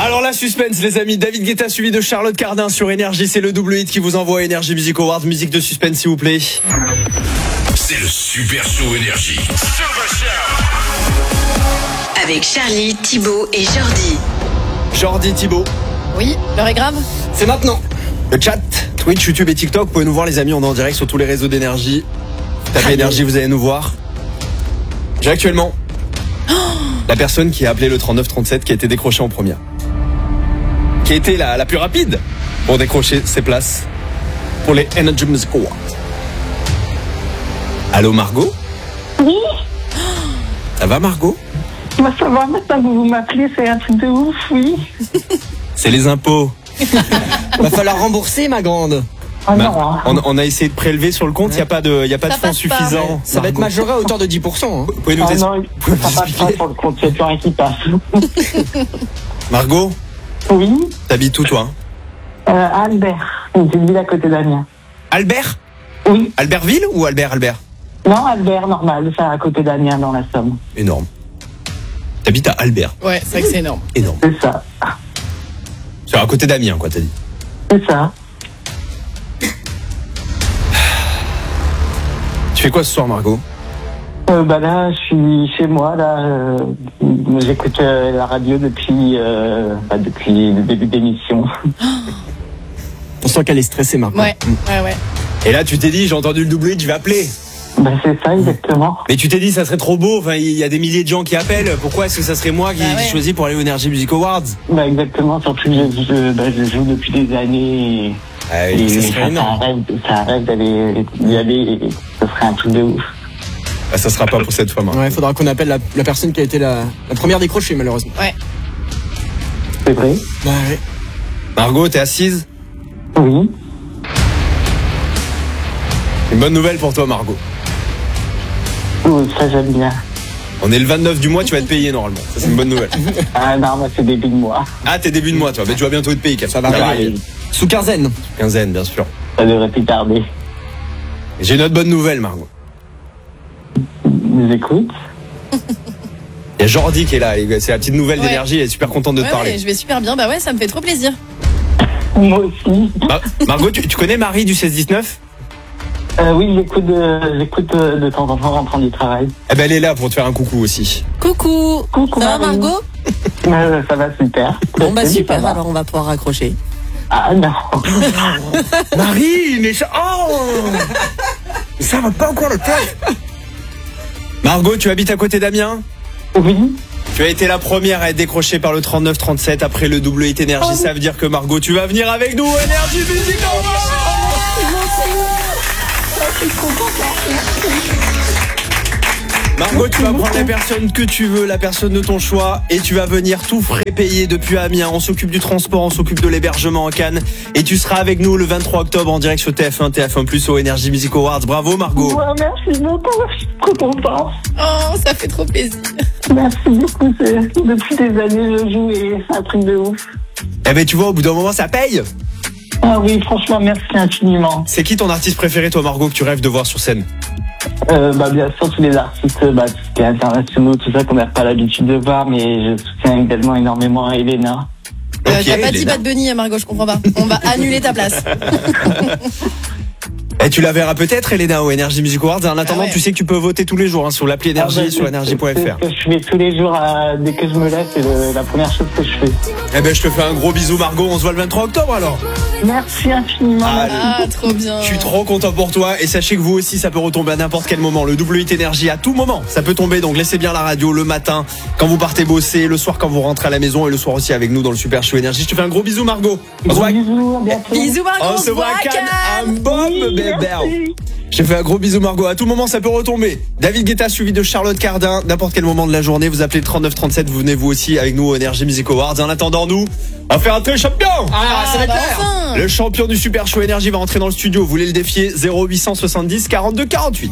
Alors la suspense les amis, David Guetta suivi de Charlotte Cardin sur Énergie, c'est le double hit qui vous envoie Énergie Music Awards, musique de suspense s'il vous plaît. C'est le Super Show Énergie. Avec Charlie, Thibaut et Jordi. Jordi, Thibaut. Oui, l'heure est grave. C'est maintenant. Le chat, Twitch, YouTube et TikTok, vous pouvez nous voir les amis, on est en direct sur tous les réseaux d'Énergie. Tapez Énergie, vous allez nous voir. J'ai actuellement la personne qui a appelé le 3937 qui a été décrochée en première. Qui a été la plus rapide pour décrocher ses places pour les Energy Music Awards. Allô Margot? Oui, Ça va Margot? bah ça va, maintenant que vous m'appelez, c'est un truc de ouf, oui. C'est les impôts. Va falloir rembourser ma grande. Ah non, On a essayé de prélever sur le compte, il n'y a pas de fonds passe pas. suffisants. Ça va être majoré à hauteur de 10%. Hein. Vous pouvez nous ah non, expliquer ça passe pas sur le compte, c'est plus rien qui passe. Margot, Oui, t'habites où toi? Albert, une petite ville à côté d'Amiens. Albert? Oui, Albertville ou Albert? non, Albert, normal, c'est à côté d'Amiens dans la Somme. Énorme. T'habites à Albert? Ouais, c'est vrai que c'est énorme. Énorme. C'est ça, C'est à côté d'Amiens quoi t'as dit? c'est ça. Tu fais quoi ce soir Margot? Bah là, je suis chez moi, là, j'écoute la radio depuis le début d'émission. On sent qu'elle est stressée maintenant. Ouais. Et là tu t'es dit j'ai entendu le double hit, je vais appeler. Bah c'est ça, exactement. Mais tu t'es dit ça serait trop beau, enfin il y a des milliers de gens qui appellent, pourquoi est-ce que ça serait moi qui Bah ouais. choisis pour aller aux Energy Music Awards? Bah exactement, surtout que je joue depuis des années. Ah oui, Et ça serait énorme. c'est un rêve d'aller y aller, et ce serait un truc de ouf. Ah, ça sera pas pour cette fois Margot. Ouais, faudra qu'on appelle la personne qui a été la première décrochée malheureusement. Ouais. C'est vrai? Bah ouais. Margot, t'es assise? Oui. Une bonne nouvelle pour toi Margot. Oh, ça j'aime bien. On est le 29 du mois, tu vas être payé normalement. Ça c'est une bonne nouvelle. Ah non, moi c'est début de mois. Ah t'es début de mois toi, mais tu vas bientôt être payé. Ça va Ah, arriver. Sous quinzaine. Quinzaine bien sûr. Ça devrait plus tarder. J'ai une autre bonne nouvelle Margot. Je vous écoute. Il y a Jordi qui est là, c'est la petite nouvelle Ouais. d'Énergie, elle est super contente de te parler. Ouais, je vais super bien. Bah ouais, ça me fait trop plaisir. Moi aussi. Margot, tu connais Marie du 16-19? Oui, j'écoute de temps en temps en rentrant du travail. Eh ben elle est là pour te faire un coucou aussi. Coucou. Coucou, Ça va Marie. Margot? Ça va super. Bon bah Salut, super, ça va. alors on va pouvoir raccrocher. Ah non. Marie, mais ça... Oh ça va pas encore le tête. Margot, tu habites à côté d'Amiens? Oui. Tu as été la première à être décrochée par le 3937 après le double hit Énergie. Ça veut dire que Margot, tu vas venir avec nous au Énergie Music Awards. Margot, tu vas prendre la personne que tu veux, la personne de ton choix, et tu vas venir tout frais payé depuis Amiens. On s'occupe du transport, on s'occupe de l'hébergement en Cannes, et tu seras avec nous le 23 octobre en direct sur TF1, TF1+, au Energy Music Awards. Bravo Margot. Ouais, merci beaucoup, je suis trop content. Oh, ça fait trop plaisir. Merci beaucoup. Depuis des années, je joue et c'est un truc de ouf. Eh ben tu vois, au bout d'un moment, ça paye. Ah oui, franchement, merci infiniment. C'est qui ton artiste préféré, toi Margot, que tu rêves de voir sur scène? Bien sûr, tous les artistes, tout ce qui est internationaux, tout ça qu'on n'a pas l'habitude de voir, mais je soutiens également énormément Elena. Ok, T'as pas dit Elena. Bad Bunny, Margot, je comprends pas. On va annuler ta place. Et tu la verras peut-être, Elena, au Energy Music Awards. En attendant, ouais. tu sais que tu peux voter tous les jours sur l'appli Énergie, sur énergie.fr. C'est ce que je fais tous les jours, dès que je me lève, c'est la première chose que je fais. Eh ben, je te fais un gros bisou, Margot. On se voit le 23 octobre alors. Merci infiniment. Ah, trop bien. Je suis trop content pour toi. Et sachez que vous aussi, ça peut retomber à n'importe quel moment. Le double hit Énergie, à tout moment, ça peut tomber. Donc laissez bien la radio le matin, quand vous partez bosser, le soir quand vous rentrez à la maison, et le soir aussi avec nous dans le Super Show Énergie. Je te fais un gros bisou, Margot. On se voit. Bisous, à bientôt. Bisous Margot. On se voit à Cannes. Un bombe, Oui, bébé. merci. Je te fais un gros bisou Margot, à tout moment ça peut retomber. David Guetta suivi de Charlotte Cardin, n'importe quel moment de la journée, vous appelez le 3937, vous venez vous aussi avec nous au Energy Music Awards. En attendant nous, on va faire un très champion. Ah, ça va être enfin. Le champion du Super Show Énergie va entrer dans le studio, vous voulez le défier? 0870 42 48.